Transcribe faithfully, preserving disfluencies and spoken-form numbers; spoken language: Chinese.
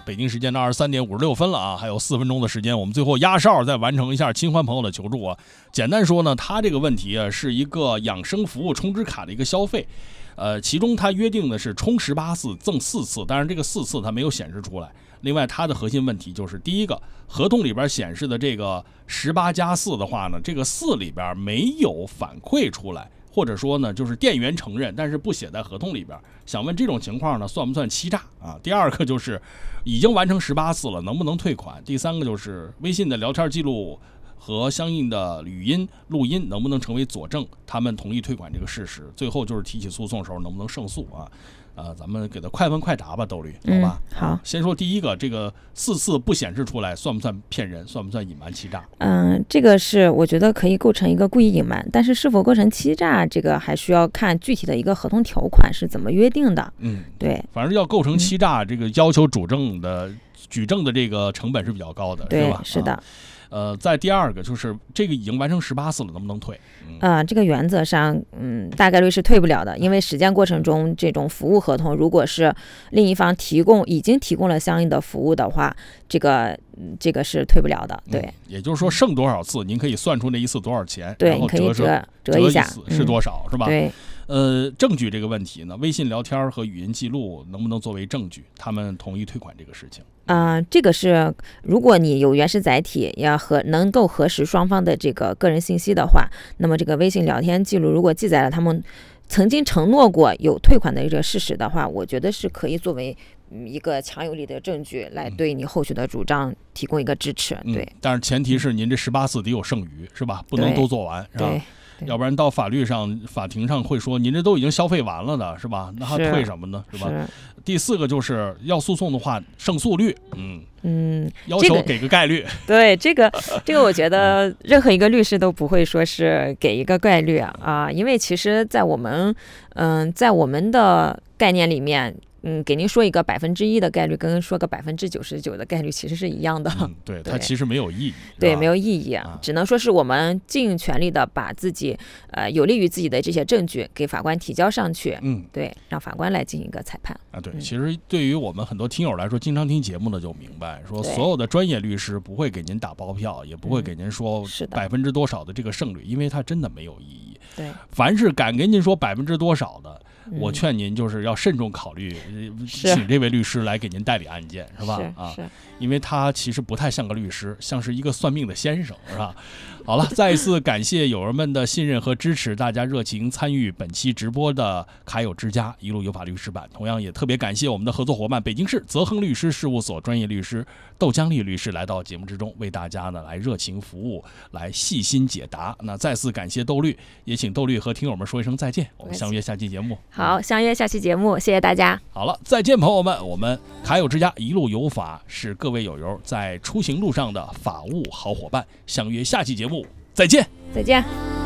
北京时间的二十三点五十六分了啊，还有四分钟的时间，我们最后压哨再完成一下清欢朋友的求助啊。简单说呢，他这个问题啊是一个养生服务充值卡的一个消费，呃，其中他约定的是充十八次赠四次，当然这个四次他没有显示出来。另外，它的核心问题就是第一个，合同里边显示的这个十八加四的话呢，这个四里边没有反馈出来，或者说呢，就是店员承认，但是不写在合同里边。想问这种情况呢，算不算欺诈啊？第二个就是已经完成十八次了，能不能退款？第三个就是微信的聊天记录和相应的语音录音能不能成为佐证，他们同意退款这个事实？最后就是提起诉讼的时候能不能胜诉啊？呃，咱们给他快问快答吧，兜里，好吧？ 嗯、好， 先说第一个，这个四次不显示出来，算不算骗人？算不算隐瞒欺诈？ 嗯，这个是我觉得可以构成一个故意隐瞒，但是是否构成欺诈，这个还需要看具体的一个合同条款是怎么约定的。 嗯， 对， 反正要构成欺诈，嗯、这个要求主证的举证的这个成本是比较高的， 对， 是吧？ 是的。 啊呃，再第二个就是这个已经完成十八次了，能不能退？ 嗯、呃，这个原则上，嗯，大概率是退不了的，因为实践过程中这种服务合同，如果是另一方提供已经提供了相应的服务的话，这个这个是退不了的。对，嗯、 也就是说剩多少次，您可以算出那一次多少钱， 对， 然后可以折折一下是多少， 嗯、 是吧？ 对。 呃，证据这个问题呢，微信聊天和语音记录能不能作为证据？他们同意退款这个事情？ 啊、呃，这个是如果你有原始载体，要和能够核实双方的这个个人信息的话，那么这个微信聊天记录如果记载了他们曾经承诺过有退款的这个事实的话，我觉得是可以作为一个强有力的证据来对你后续的主张提供一个支持。对， 嗯、但是前提是您这十八次得有剩余，是吧？不能都做完，是吧？ 对。 要不然到法律上、法庭上会说您这都已经消费完了的，是吧？那还退什么呢？是吧？ 是第四个就是要诉讼的话，胜诉率，嗯嗯， 要求给个概率。 这个、对这个这个，我觉得任何一个律师都不会说是给一个概率啊啊，因为其实，在我们嗯、呃，在我们的概念里面。嗯，给您说一个百分之一的概率，跟说个百分之九十九的概率其实是一样的。 嗯、对，它其实没有意义。 对，没有意义， 啊、 只能说是我们尽全力的把自己呃有利于自己的这些证据给法官提交上去。 嗯， 对，让法官来进行一个裁判。 啊，对， 嗯、 其实对于我们很多听友来说，经常听节目的就明白，说所有的专业律师不会给您打包票，也不会给您说百分之多少的这个胜率，嗯、因为它真的没有意义。 对， 凡是敢跟您说百分之多少的。我劝您就是要慎重考虑， 嗯、 请这位律师来给您代理案件，是吧？ 是啊，因为他其实不太像个律师，像是一个算命的先生，是吧？好了，再一次感谢友人们的信任和支持，大家热情参与本期直播的卡友之家一路有法律师版，同样也特别感谢我们的合作伙伴北京市泽亨律师事务所专业律师窦江丽律师来到节目之中，为大家呢来热情服务，来细心解答。那再次感谢窦律，也请窦律和听友们说一声再见，我们相约下期节目。 好，相约下期节目，谢谢大家。 好了，再见，朋友们，我们卡友之家一路有法是各位友友在出行路上的法务好伙伴，相约下期节目，再见， 再见。